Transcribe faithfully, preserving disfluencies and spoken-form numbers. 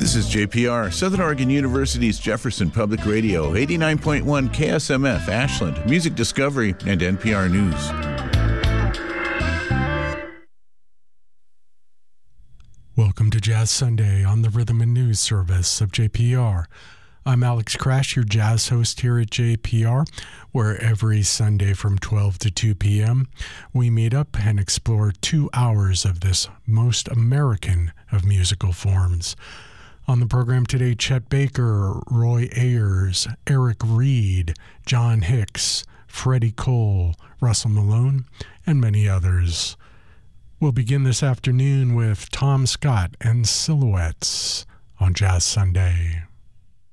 This is J P R, Southern Oregon University's Jefferson Public Radio, eighty-nine point one K S M F, Ashland, Music Discovery, and N P R News. Welcome to Jazz Sunday on the Rhythm and News Service of J P R. I'm Alex Crash, your jazz host here at J P R, where every Sunday from twelve to two p.m. we meet up and explore two hours of this most American of musical forms. On the program today, Chet Baker, Roy Ayers, Eric Reed, John Hicks, Freddie Cole, Russell Malone, and many others. We'll begin this afternoon with Tom Scott and Silhouettes on Jazz Sunday.